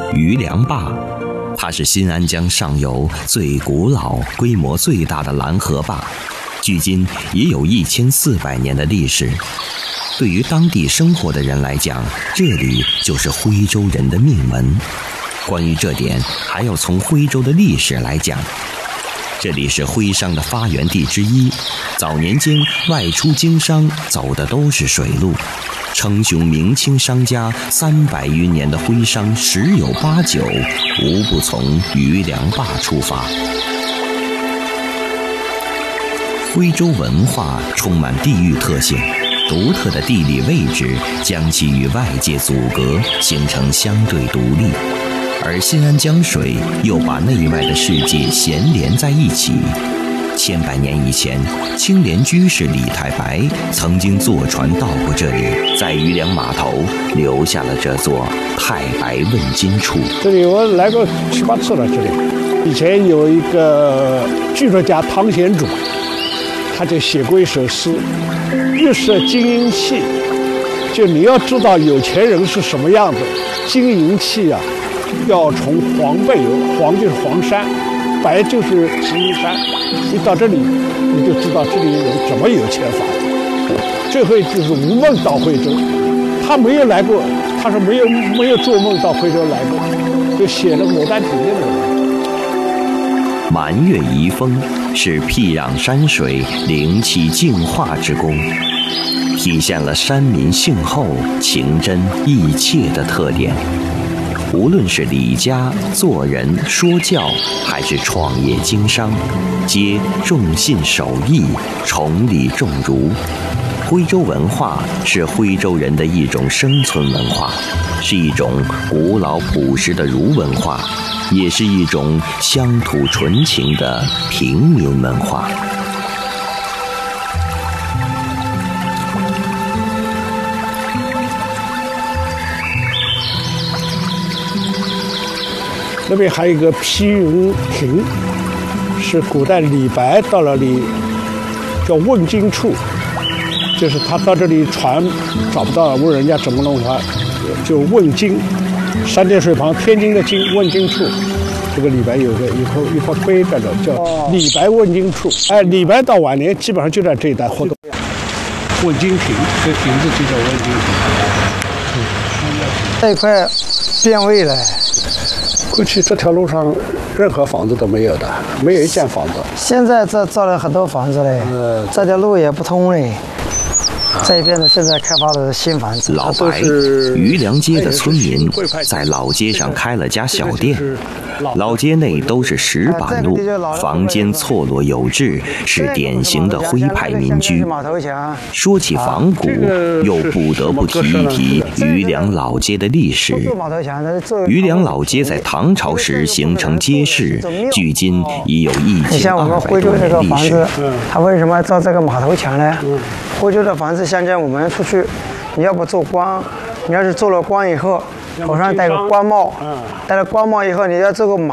余梁坝，它是新安江上游最古老、规模最大的拦河坝，距今也有1400年的历史。对于当地生活的人来讲，这里就是徽州人的命门。关于这点，还要从徽州的历史来讲。这里是徽商的发源地之一，早年间外出经商走的都是水路，称雄明清商家300余年的徽商十有八九无不从余梁坝出发。徽州文化充满地域特性，独特的地理位置将其与外界阻隔，形成相对独立。而新安江水又把内外的世界衔连在一起。千百年以前，青莲居士李太白曾经坐船到过这里，在余梁码头留下了这座太白问津处。 这里我来过7、8次了。这里以前有一个剧作家汤显祖，他就写过一首诗：玉设金银器。就你要知道有钱人是什么样子，金银器啊，要从黄背有，黄就是黄山，白就是石英山。你到这里，你就知道这里人怎么有钱法。最后就是吴孟到徽州，他没有来过，他说没有做梦到徽州来过，就写了《牡丹亭》的那个。 满月遗风是僻壤山水灵气净化之功，体现了山民性厚、情真意切的特点。无论是理家、做人、说教，还是创业经商，皆重信守义，崇礼重儒。徽州文化是徽州人的一种生存文化，是一种古老朴实的儒文化，也是一种乡土纯情的平民文化。 那边还有一个披云亭，是古代李白到了里叫问津处，就是他到这里船找不到，问人家怎么弄法，就问津，三点水旁天津的津，问津处。这个李白有一块碑在这，叫李白问津处。哎，李白到晚年基本上就在这一带活动。问津亭，这亭子就叫问津亭。 这一块变味了。 过去这条路上任何房子都没有的，没有一间房子。 现在这造了很多房子嘞，这条路也不通嘞。这边呢，现在开发的新房子。 老白，余梁街的村民在老街上开了家小店，老街内都是石板路，房间错落有致，是典型的徽派民居。说起仿古，又不得不提一提余梁老街的历史。余梁老街在唐朝时形成街市，距今已有1200多年历史。 它为什么要造这个码头墙呢？徽州的房子，像我们出去，你要不做官，你要是做了官以后，头上戴个官帽，戴了官帽以后，你要做个马。